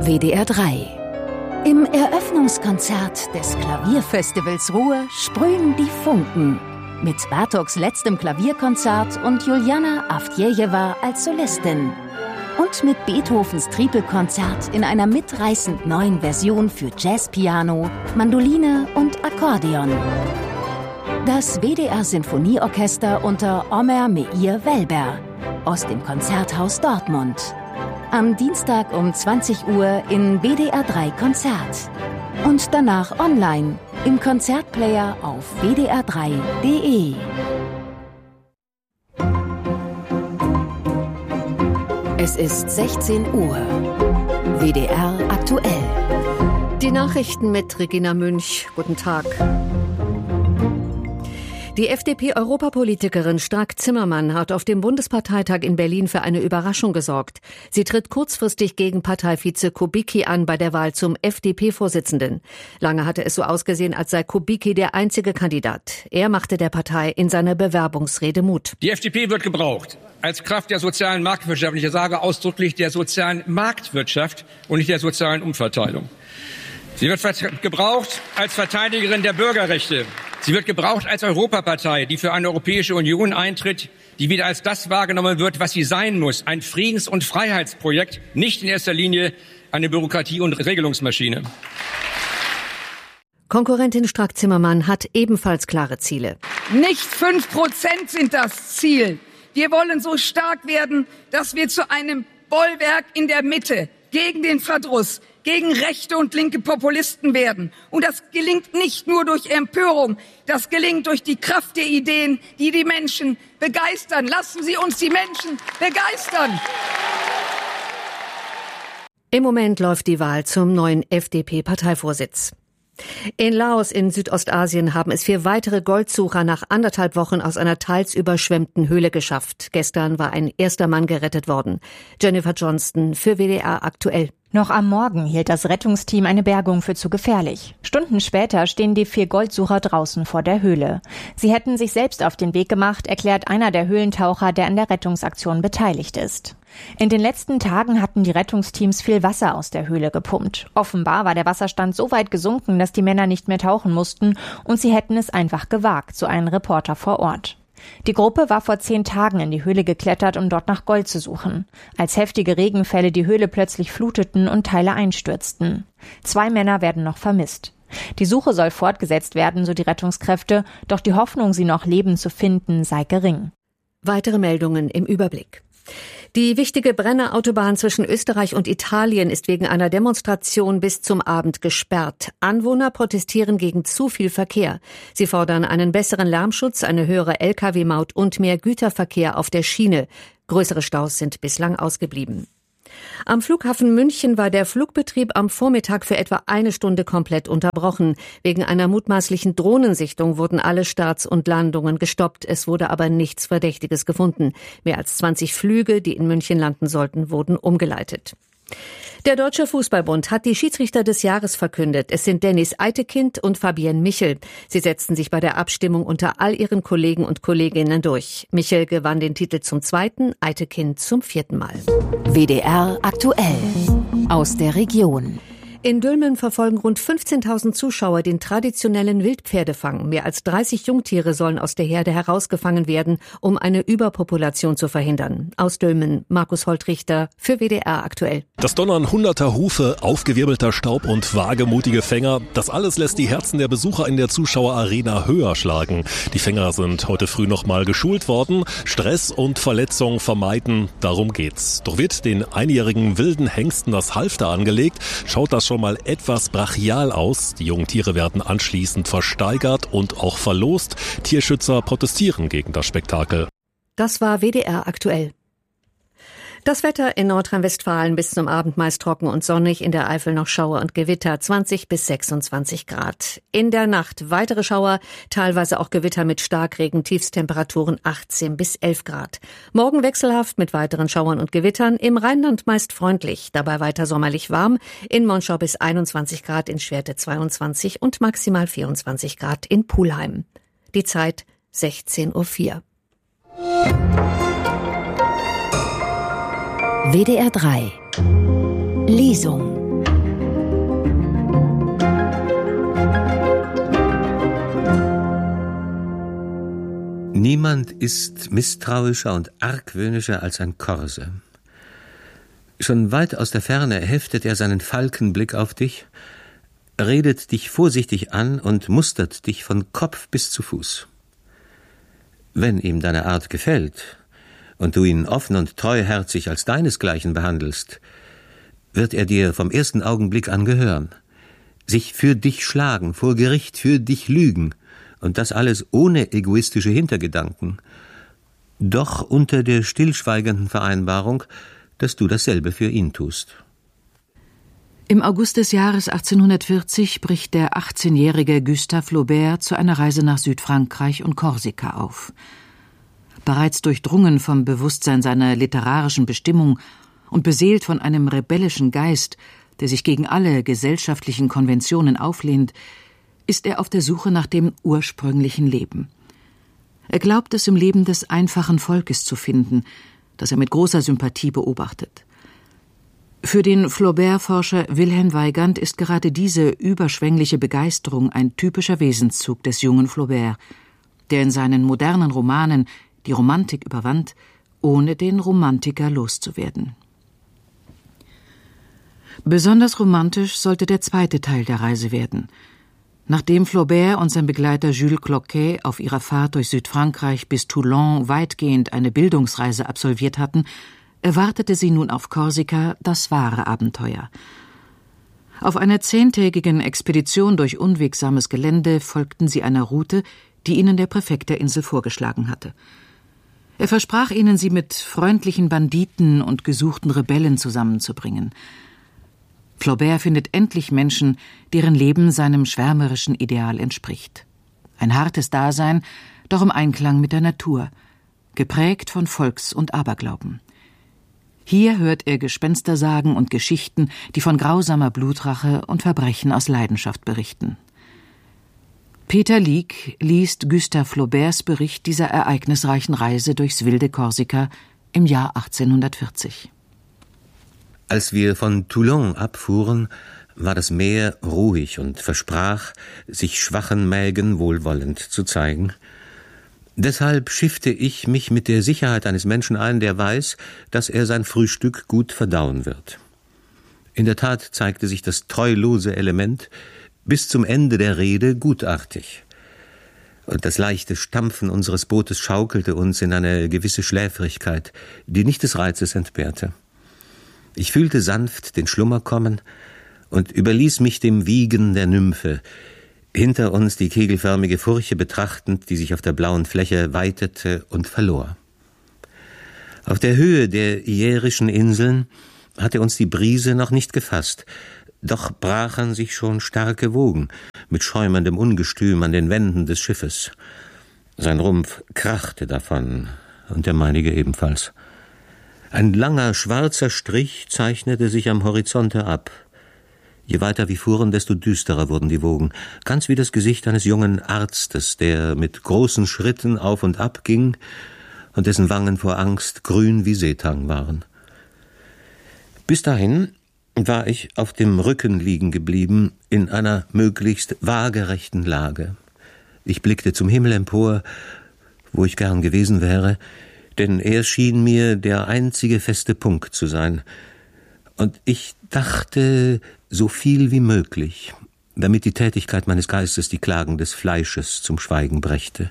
WDR 3. Im Eröffnungskonzert des Klavierfestivals Ruhr sprühen die Funken. Mit Bartoks letztem Klavierkonzert und Juliana Avdjejewa als Solistin. Und mit Beethovens Tripelkonzert in einer mitreißend neuen Version für Jazzpiano, Mandoline und Akkordeon. Das WDR-Sinfonieorchester unter Omer Meir Welber aus dem Konzerthaus Dortmund. Am Dienstag um 20 Uhr in WDR 3 Konzert. Und danach online im Konzertplayer auf wdr3.de. Es ist 16 Uhr. WDR aktuell. Die Nachrichten mit Regina Münch. Guten Tag. Die FDP-Europapolitikerin Strack-Zimmermann hat auf dem Bundesparteitag in Berlin für eine Überraschung gesorgt. Sie tritt kurzfristig gegen Parteivize Kubicki an bei der Wahl zum FDP-Vorsitzenden. Lange hatte es so ausgesehen, als sei Kubicki der einzige Kandidat. Er machte der Partei in seiner Bewerbungsrede Mut. Die FDP wird gebraucht als Kraft der sozialen Marktwirtschaft. Und ich sage ausdrücklich der sozialen Marktwirtschaft und nicht der sozialen Umverteilung. Sie wird gebraucht als Verteidigerin der Bürgerrechte. Sie wird gebraucht als Europapartei, die für eine Europäische Union eintritt, die wieder als das wahrgenommen wird, was sie sein muss. Ein Friedens- und Freiheitsprojekt, nicht in erster Linie eine Bürokratie- und Regelungsmaschine. Konkurrentin Strack-Zimmermann hat ebenfalls klare Ziele. Nicht 5% sind das Ziel. Wir wollen so stark werden, dass wir zu einem Bollwerk in der Mitte gegen den Verdruss, gegen rechte und linke Populisten werden. Und das gelingt nicht nur durch Empörung, das gelingt durch die Kraft der Ideen, die die Menschen begeistern. Lassen Sie uns die Menschen begeistern. Im Moment läuft die Wahl zum neuen FDP-Parteivorsitz. In Laos in Südostasien haben es 4 weitere Goldsucher nach 1,5 Wochen aus einer teils überschwemmten Höhle geschafft. Gestern war ein erster Mann gerettet worden. Jennifer Johnston für WDR aktuell. Noch am Morgen hielt das Rettungsteam eine Bergung für zu gefährlich. Stunden später stehen die 4 Goldsucher draußen vor der Höhle. Sie hätten sich selbst auf den Weg gemacht, erklärt einer der Höhlentaucher, der an der Rettungsaktion beteiligt ist. In den letzten Tagen hatten die Rettungsteams viel Wasser aus der Höhle gepumpt. Offenbar war der Wasserstand so weit gesunken, dass die Männer nicht mehr tauchen mussten und sie hätten es einfach gewagt, so ein Reporter vor Ort. Die Gruppe war vor 10 Tagen in die Höhle geklettert, um dort nach Gold zu suchen. Als heftige Regenfälle die Höhle plötzlich fluteten und Teile einstürzten. 2 Männer werden noch vermisst. Die Suche soll fortgesetzt werden, so die Rettungskräfte, doch die Hoffnung, sie noch lebend zu finden, sei gering. Weitere Meldungen im Überblick. Die wichtige Brenner-Autobahn zwischen Österreich und Italien ist wegen einer Demonstration bis zum Abend gesperrt. Anwohner protestieren gegen zu viel Verkehr. Sie fordern einen besseren Lärmschutz, eine höhere Lkw-Maut und mehr Güterverkehr auf der Schiene. Größere Staus sind bislang ausgeblieben. Am Flughafen München war der Flugbetrieb am Vormittag für etwa 1 Stunde komplett unterbrochen. Wegen einer mutmaßlichen Drohnensichtung wurden alle Starts und Landungen gestoppt. Es wurde aber nichts Verdächtiges gefunden. Mehr als 20 Flüge, die in München landen sollten, wurden umgeleitet. Der Deutsche Fußballbund hat die Schiedsrichter des Jahres verkündet. Es sind Dennis Eitekin und Fabienne Michel. Sie setzten sich bei der Abstimmung unter all ihren Kollegen und Kolleginnen durch. Michel gewann den Titel zum 2., Eitekin zum 4. Mal. WDR aktuell. Aus der Region. In Dülmen verfolgen rund 15.000 Zuschauer den traditionellen Wildpferdefang. Mehr als 30 Jungtiere sollen aus der Herde herausgefangen werden, um eine Überpopulation zu verhindern. Aus Dülmen, Markus Holtrichter für WDR aktuell. Das Donnern hunderter Hufe, aufgewirbelter Staub und wagemutige Fänger, das alles lässt die Herzen der Besucher in der Zuschauerarena höher schlagen. Die Fänger sind heute früh nochmal geschult worden. Stress und Verletzungen vermeiden, darum geht's. Doch wird den einjährigen wilden Hengsten das Halfter angelegt, schaut das schon mal etwas brachial aus. Die jungen Tiere werden anschließend versteigert und auch verlost. Tierschützer protestieren gegen das Spektakel. Das war WDR aktuell. Das Wetter in Nordrhein-Westfalen bis zum Abend meist trocken und sonnig, in der Eifel noch Schauer und Gewitter, 20 bis 26 Grad. In der Nacht weitere Schauer, teilweise auch Gewitter mit Starkregen, Tiefstemperaturen 18 bis 11 Grad. Morgen wechselhaft mit weiteren Schauern und Gewittern, im Rheinland meist freundlich, dabei weiter sommerlich warm, in Monschau bis 21 Grad, in Schwerte 22 und maximal 24 Grad in Pulheim. Die Zeit 16:04 Uhr. WDR 3. Lesung. Niemand ist misstrauischer und argwöhnischer als ein Korse. Schon weit aus der Ferne heftet er seinen Falkenblick auf dich, redet dich vorsichtig an und mustert dich von Kopf bis zu Fuß. Wenn ihm deine Art gefällt und du ihn offen und treuherzig als deinesgleichen behandelst, wird er dir vom ersten Augenblick an gehören, sich für dich schlagen, vor Gericht für dich lügen, und das alles ohne egoistische Hintergedanken, doch unter der stillschweigenden Vereinbarung, dass du dasselbe für ihn tust. Im August des Jahres 1840 bricht der 18-jährige Gustave Flaubert zu einer Reise nach Südfrankreich und Korsika auf. Bereits durchdrungen vom Bewusstsein seiner literarischen Bestimmung und beseelt von einem rebellischen Geist, der sich gegen alle gesellschaftlichen Konventionen auflehnt, ist er auf der Suche nach dem ursprünglichen Leben. Er glaubt es im Leben des einfachen Volkes zu finden, das er mit großer Sympathie beobachtet. Für den Flaubert-Forscher Wilhelm Weygand ist gerade diese überschwängliche Begeisterung ein typischer Wesenszug des jungen Flaubert, der in seinen modernen Romanen die Romantik überwand, ohne den Romantiker loszuwerden. Besonders romantisch sollte der zweite Teil der Reise werden. Nachdem Flaubert und sein Begleiter Jules Cloquet auf ihrer Fahrt durch Südfrankreich bis Toulon weitgehend eine Bildungsreise absolviert hatten, erwartete sie nun auf Korsika das wahre Abenteuer. Auf einer 10-tägigen Expedition durch unwegsames Gelände folgten sie einer Route, die ihnen der Präfekt der Insel vorgeschlagen hatte. Er versprach ihnen, sie mit freundlichen Banditen und gesuchten Rebellen zusammenzubringen. Flaubert findet endlich Menschen, deren Leben seinem schwärmerischen Ideal entspricht. Ein hartes Dasein, doch im Einklang mit der Natur, geprägt von Volks- und Aberglauben. Hier hört er Gespenstersagen und Geschichten, die von grausamer Blutrache und Verbrechen aus Leidenschaft berichten. Peter Lieck liest Gustave Flauberts Bericht dieser ereignisreichen Reise durchs wilde Korsika im Jahr 1840. Als wir von Toulon abfuhren, war das Meer ruhig und versprach, sich schwachen Mägen wohlwollend zu zeigen. Deshalb schiffte ich mich mit der Sicherheit eines Menschen ein, der weiß, dass er sein Frühstück gut verdauen wird. In der Tat zeigte sich das treulose Element bis zum Ende der Rede gutartig. Und das leichte Stampfen unseres Bootes schaukelte uns in eine gewisse Schläfrigkeit, die nicht des Reizes entbehrte. Ich fühlte sanft den Schlummer kommen und überließ mich dem Wiegen der Nymphe, hinter uns die kegelförmige Furche betrachtend, die sich auf der blauen Fläche weitete und verlor. Auf der Höhe der Ierischen Inseln hatte uns die Brise noch nicht gefasst, doch brachen sich schon starke Wogen mit schäumendem Ungestüm an den Wänden des Schiffes. Sein Rumpf krachte davon und der meinige ebenfalls. Ein langer, schwarzer Strich zeichnete sich am Horizonte ab. Je weiter wir fuhren, desto düsterer wurden die Wogen, ganz wie das Gesicht eines jungen Arztes, der mit großen Schritten auf und ab ging und dessen Wangen vor Angst grün wie Seetang waren. Bis dahin war ich auf dem Rücken liegen geblieben, in einer möglichst waagerechten Lage. Ich blickte zum Himmel empor, wo ich gern gewesen wäre, denn er schien mir der einzige feste Punkt zu sein. Und ich dachte so viel wie möglich, damit die Tätigkeit meines Geistes die Klagen des Fleisches zum Schweigen brächte.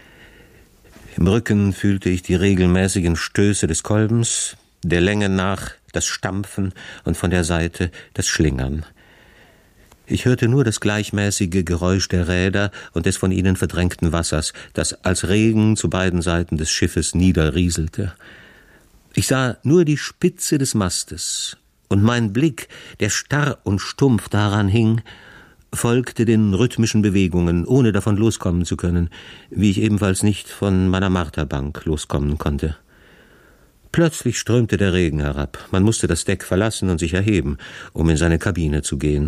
Im Rücken fühlte ich die regelmäßigen Stöße des Kolbens, der Länge nach das Stampfen und von der Seite das Schlingern. Ich hörte nur das gleichmäßige Geräusch der Räder und des von ihnen verdrängten Wassers, das als Regen zu beiden Seiten des Schiffes niederrieselte. Ich sah nur die Spitze des Mastes, und mein Blick, der starr und stumpf daran hing, folgte den rhythmischen Bewegungen, ohne davon loskommen zu können, wie ich ebenfalls nicht von meiner Marterbank loskommen konnte. Plötzlich strömte der Regen herab. Man musste das Deck verlassen und sich erheben, um in seine Kabine zu gehen,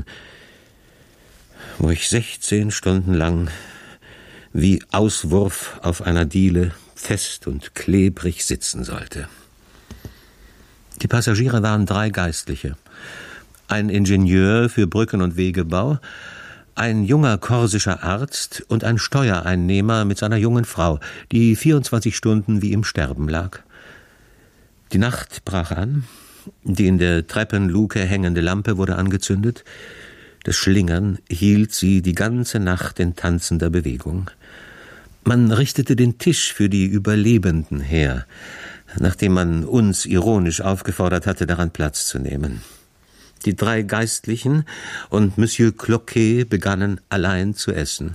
wo ich 16 Stunden lang wie Auswurf auf einer Diele fest und klebrig sitzen sollte. Die Passagiere waren 3 Geistliche, ein Ingenieur für Brücken- und Wegebau, ein junger korsischer Arzt und ein Steuereinnehmer mit seiner jungen Frau, die 24 Stunden wie im Sterben lag. Die Nacht brach an, die in der Treppenluke hängende Lampe wurde angezündet. Das Schlingern hielt sie die ganze Nacht in tanzender Bewegung. Man richtete den Tisch für die Überlebenden her, nachdem man uns ironisch aufgefordert hatte, daran Platz zu nehmen. Die 3 Geistlichen und Monsieur Cloquet begannen allein zu essen.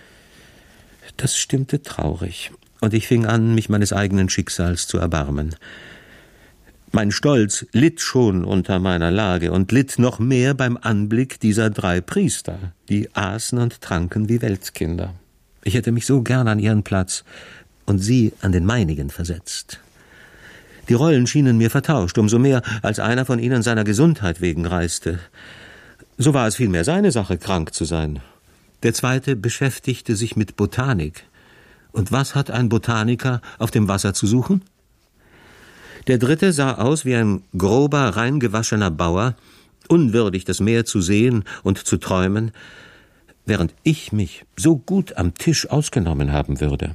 Das stimmte traurig, und ich fing an, mich meines eigenen Schicksals zu erbarmen. Mein Stolz litt schon unter meiner Lage und litt noch mehr beim Anblick dieser 3 Priester, die aßen und tranken wie Weltkinder. Ich hätte mich so gern an ihren Platz und sie an den meinigen versetzt. Die Rollen schienen mir vertauscht, umso mehr, als einer von ihnen seiner Gesundheit wegen reiste. So war es vielmehr seine Sache, krank zu sein. Der zweite beschäftigte sich mit Botanik. Und was hat ein Botaniker auf dem Wasser zu suchen? Der dritte sah aus wie ein grober, reingewaschener Bauer, unwürdig, das Meer zu sehen und zu träumen, während ich mich so gut am Tisch ausgenommen haben würde.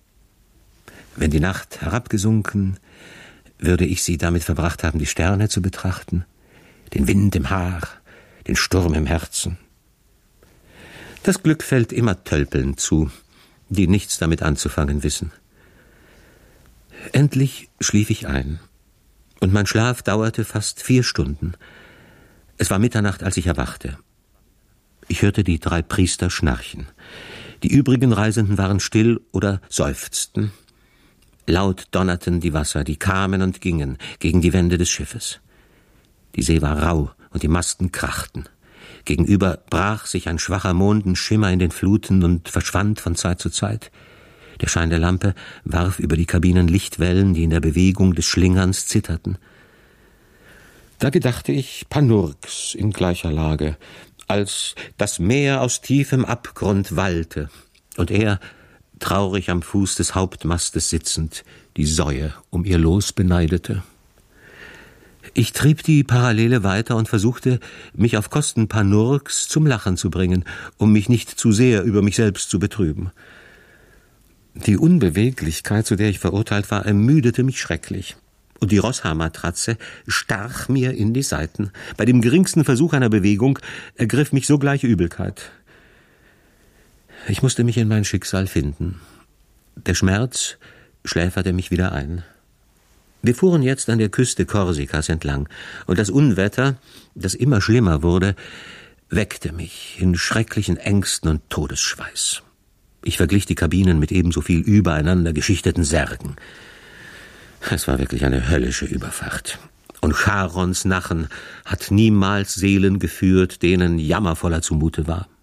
Wenn die Nacht herabgesunken, würde ich sie damit verbracht haben, die Sterne zu betrachten, den Wind im Haar, den Sturm im Herzen. Das Glück fällt immer Tölpeln zu, die nichts damit anzufangen wissen. Endlich schlief ich ein, und mein Schlaf dauerte fast 4 Stunden. Es war Mitternacht, als ich erwachte. Ich hörte die 3 Priester schnarchen. Die übrigen Reisenden waren still oder seufzten. Laut donnerten die Wasser, die kamen und gingen gegen die Wände des Schiffes. Die See war rau und die Masten krachten. Gegenüber brach sich ein schwacher Mondenschimmer in den Fluten und verschwand von Zeit zu Zeit. Der Schein der Lampe warf über die Kabinen Lichtwellen, die in der Bewegung des Schlingerns zitterten. Da gedachte ich Panurks in gleicher Lage, als das Meer aus tiefem Abgrund wallte und er, traurig am Fuß des Hauptmastes sitzend, die Säue um ihr Los beneidete. Ich trieb die Parallele weiter und versuchte, mich auf Kosten Panurks zum Lachen zu bringen, um mich nicht zu sehr über mich selbst zu betrüben. Die Unbeweglichkeit, zu der ich verurteilt war, ermüdete mich schrecklich. Und die Rosshaarmatratze stach mir in die Seiten. Bei dem geringsten Versuch einer Bewegung ergriff mich sogleich Übelkeit. Ich musste mich in mein Schicksal finden. Der Schmerz schläferte mich wieder ein. Wir fuhren jetzt an der Küste Korsikas entlang, und das Unwetter, das immer schlimmer wurde, weckte mich in schrecklichen Ängsten und Todesschweiß. Ich verglich die Kabinen mit ebenso viel übereinander geschichteten Särgen. Es war wirklich eine höllische Überfahrt. Und Charons Nachen hat niemals Seelen geführt, denen jammervoller zumute war.